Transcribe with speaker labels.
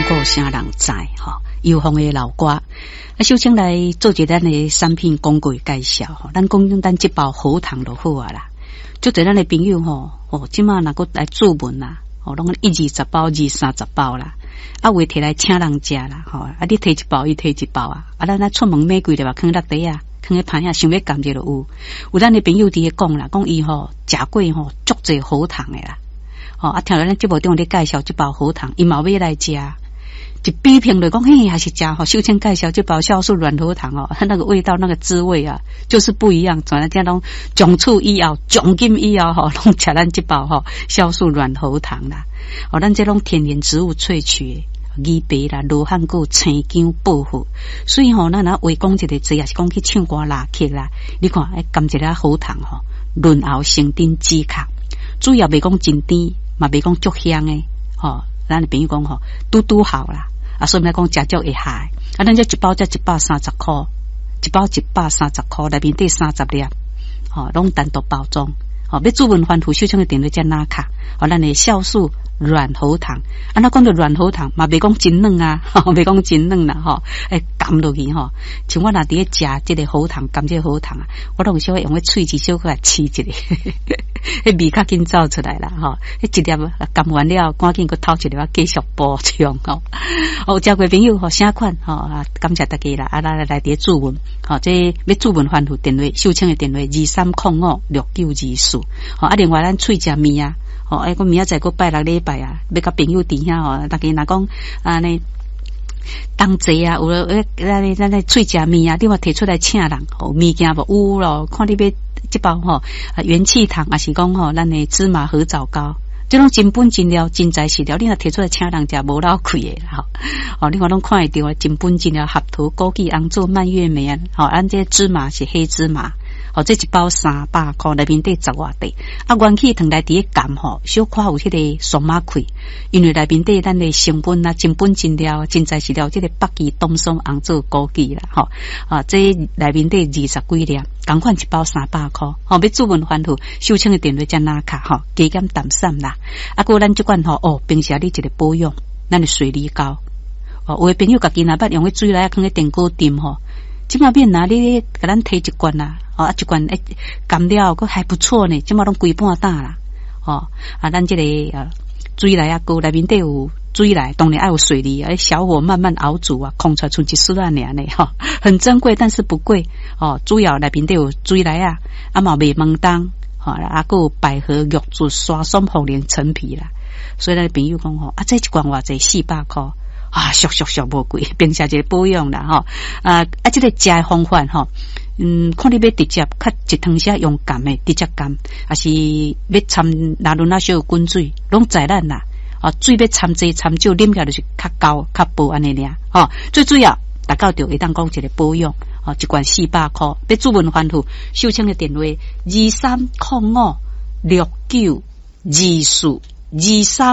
Speaker 1: 过啥人知哈？有风的老瓜，首先来做一咱的产品广告介绍哈。咱讲咱这包喉糖就好啊啦。就对咱的朋友吼，即马若个来注文啦，拢120包、230包啦。啊，话摕来请人食啦，你摕一包，伊摕一包啊。咱出门买几粒吧，放落地啊，放喺盘下，想要感觉就有。有咱的朋友伫咧讲啦，讲伊食过足侪喉糖的啦。听到咱节目中咧介绍这包喉糖，伊嘛要来食。一比评就讲，嘿，还是食秀清介绍这包酵素软喉糖它那个味道、那个滋味啊，就是不一样。全家拢从此以后、从今以后拢吃咱这包酵素软喉糖啦。咱这种天然植物萃取的枇杷啦、罗汉果、青姜、薄荷，所以咱若话讲一个字，也是讲去唱歌拉曲啦。你看，甘一粒喉糖润喉生津止咳，主要袂讲真甜，嘛袂讲足香的咱的朋友讲嘟好啦，所以来讲食足会害。咱这一包才130块，一包130块，内面底30粒，拢单独包装。要注文欢呼秀清的电话才拿卡，咱的酵素软喉糖，那讲到软喉糖嘛，袂讲真软啊，袂讲真软啦，含落去像我若伫咧食这个喉糖，含这个喉糖啊，我拢有小用个喙齿小可来试一下，迄味较紧走出来啦，迄一粒含完了，赶紧个偷一粒继续补充有交过朋友啥款感谢大家啦，来伫注文，这要注文欢呼电话，秀清的电话23056924，另外咱喙食面啊。我明仔载个拜6礼拜啊，要甲朋友伫遐大家若讲呢，当济啊，有咱咧喙食面啊，你话摕出来请人，物件无有咯，看你要这包元气糖，还是讲咱的芝麻合枣糕，这种真本真料、真材实料，你若摕出来请人食无老亏的啦你看拢看会到真本真料，合桃、枸杞、红枣、蔓越莓啊，咱这芝麻是黑芝麻。这一包300块，内面底10外块。元气糖来伫咧甘小可有迄个酸麻气，因为内面底咱的成分啊，真本真料、真材实料，这个北极、冬松、红枣、枸杞啦，这内面底20几粒，同款一包300块。要注文欢呼，秀清的电话才拿卡加减淡散啦。还有咱这款平时你一个保养，咱的水梨膏。有的朋友家己若捌用个水来放个电锅炖即马变哪里给咱摕一罐啦，一罐干料佫还不错呢，即马拢规半打啦，咱这个水来啊，锅内面底有水来，当然要有水梨，小火慢慢熬煮啊，空出来剩一丝烂尔呢，很珍贵，但是不贵主要内面底有水来啊，嘛卖蒙当，还有百合、玉竹、沙松、茯苓、陈皮啦，所以咱朋友讲这一罐偌济400块。俗无贵，平时一个保养啦这个食的方法看你要直接较一汤匙用甘的直接甘，还是要掺哪轮小有滚水，拢在咱啦水要掺济掺少，啉起来就是较高较薄安尼尔最主要大家就会当讲一个保养一罐400块，要注文欢呼秀清的电话2305692423